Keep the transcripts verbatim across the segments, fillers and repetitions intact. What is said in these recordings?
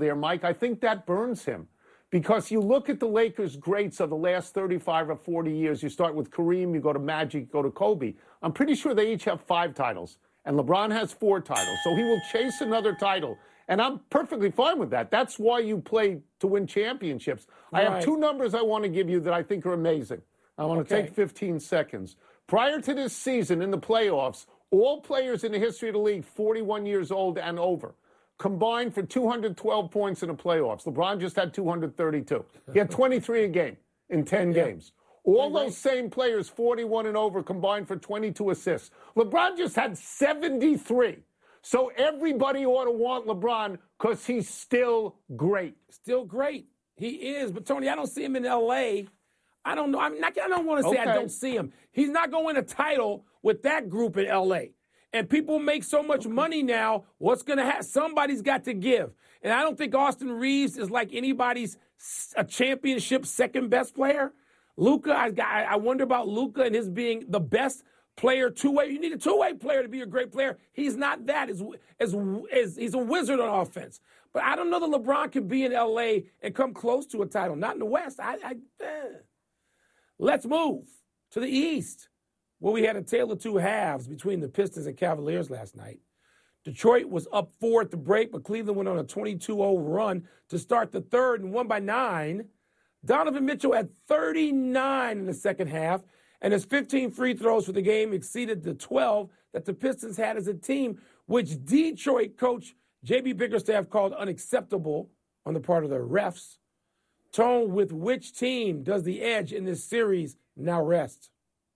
there, Mike, I think that burns him. Because you look at the Lakers' greats of the last thirty-five or forty years. You start with Kareem, you go to Magic, you go to Kobe. I'm pretty sure they each have five titles. And LeBron has four titles. So he will chase another title. And I'm perfectly fine with that. That's why you play to win championships. Right. I have two numbers I want to give you that I think are amazing. I want to okay. take fifteen seconds. Prior to this season in the playoffs, all players in the history of the league, forty-one years old and over, combined for two hundred twelve points in the playoffs. LeBron just had two hundred thirty-two. He had twenty-three a game in ten yeah. games. All those same players, forty-one and over, combined for twenty-two assists. LeBron just had seventy-three. So everybody ought to want LeBron because he's still great. Still great. He is. But, Tony, I don't see him in L A. I don't know. I'm not, I don't want to say okay. I don't see him. He's not going to win a title with that group in L A. And people make so much okay. money now, what's going to happen? Somebody's got to give. And I don't think Austin Reeves is like anybody's a championship second-best player. Luka, I, I wonder about Luka and his being the best player two-way. You need a two-way player to be a great player. He's not that. As, as, as, he's a wizard on offense. But I don't know that LeBron can be in L A and come close to a title. Not in the West. I, I, eh. Let's move to the East, where we had a tale of two halves between the Pistons and Cavaliers last night. Detroit was up four at the break, but Cleveland went on a twenty-two oh run to start the third and won by nine. Donovan Mitchell had thirty-nine in the second half, and his fifteen free throws for the game exceeded the twelve that the Pistons had as a team, which Detroit coach J B Bickerstaff called unacceptable on the part of the refs. Tone, with which team does the edge in this series now rest?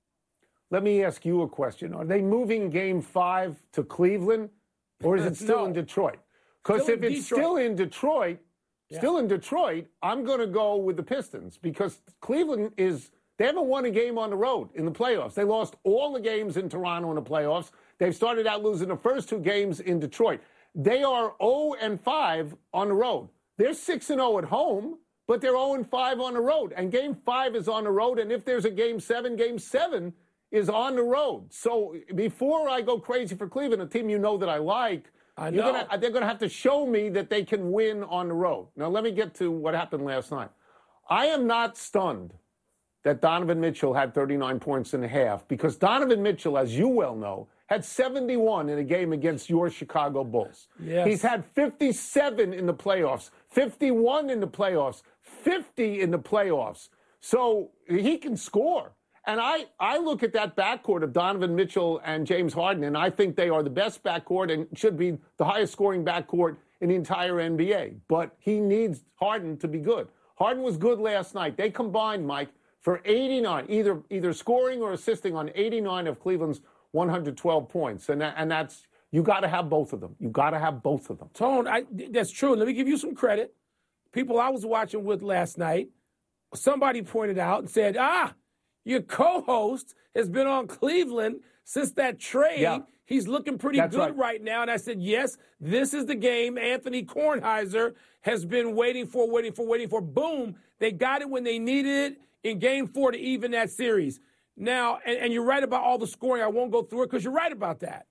Let me ask you a question. Are they moving game five to Cleveland, or is it still no. in Detroit? Because if it's Detroit. still in Detroit, yeah. still in Detroit, I'm going to go with the Pistons because Cleveland is, they haven't won a game on the road in the playoffs. They lost all the games in Toronto in the playoffs. They've started out losing the first two games in Detroit. They are oh and five on the road. They're six and oh at home, but they're oh and five on the road. And game five is on the road. And if there's a game seven, game seven is on the road. So before I go crazy for Cleveland, a team you know that I like, I know. You're gonna, they're going to have to show me that they can win on the road. Now, let me get to what happened last night. I am not stunned that Donovan Mitchell had thirty-nine points in a half because Donovan Mitchell, as you well know, had seventy-one in a game against your Chicago Bulls. Yes. He's had fifty-seven in the playoffs, fifty-one in the playoffs, fifty in the playoffs. So he can score. And I, I look at that backcourt of Donovan Mitchell and James Harden, and I think they are the best backcourt and should be the highest scoring backcourt in the entire N B A. But he needs Harden to be good. Harden was good last night. They combined, Mike, for eighty-nine, either either scoring or assisting on eighty-nine of Cleveland's one hundred twelve points. And, that, and that's, you got to have both of them. You got to have both of them. Tone, I, that's true. Let me give you some credit. People I was watching with last night, somebody pointed out and said, ah, your co-host has been on Cleveland since that trade. Yeah. He's looking pretty That's good right. right now. And I said, yes, this is the game Anthony Kornheiser has been waiting for, waiting for, waiting for. Boom. They got it when they needed it in game four to even that series. Now, and, and you're right about all the scoring. I won't go through it because you're right about that.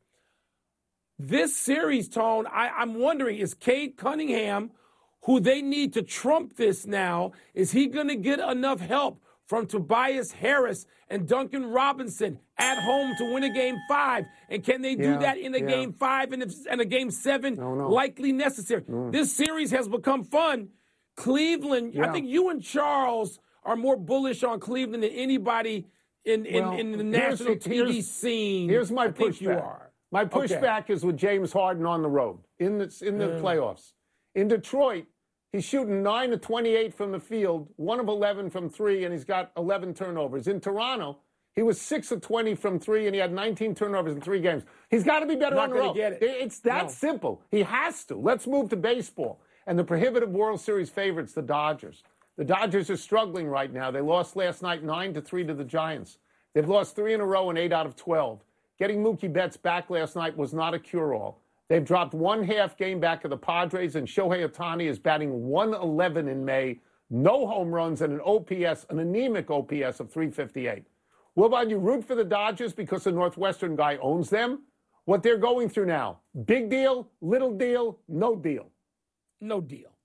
This series, Tone, I, I'm wondering, is Cade Cunningham, who they need to trump this now, is he going to get enough help from Tobias Harris and Duncan Robinson at home to win a game five? And can they do Yeah, that in a yeah. game five and, if, and a game seven? No, no. Likely necessary. Mm. This series has become fun. Cleveland, Yeah. I think you and Charles are more bullish on Cleveland than anybody in, in, Well, in the here's- national T V here's- scene. Here's my I think pushback. you are. My pushback Okay. is with James Harden on the road in the, in the Mm. playoffs. In Detroit, he's shooting nine of twenty-eight from the field, one of eleven from three, and he's got eleven turnovers. In Toronto, he was six of twenty from three, and he had nineteen turnovers in three games. He's got to be better Not on the gonna road. get it. It's that No. simple. He has to. Let's move to baseball. And the prohibitive World Series favorites, the Dodgers. The Dodgers are struggling right now. They lost last night nine to three to the Giants. They've lost three in a row and eight out of twelve. Getting Mookie Betts back last night was not a cure-all. They've dropped one half game back of the Padres, and Shohei Ohtani is batting one eleven in May, no home runs, and an O P S, an anemic O P S of three fifty-eight. Will about you root for the Dodgers because the Northwestern guy owns them? What they're going through now, big deal, little deal, no deal. No deal.